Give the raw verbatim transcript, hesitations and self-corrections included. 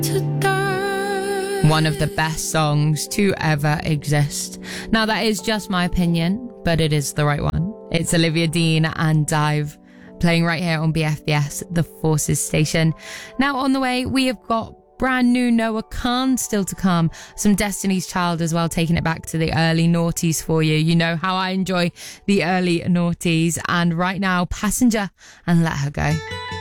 One of the best songs to ever exist. Now, that is just my opinion, but it is the right one. It's Olivia Dean and Dive, playing right here on B F B S, the Forces station. Now, on the way, we have got brand new Noah Khan still to come. Some Destiny's Child as well, taking it back to the early noughties for you. You know how I enjoy the early noughties. And right now, Passenger and Let Her Go.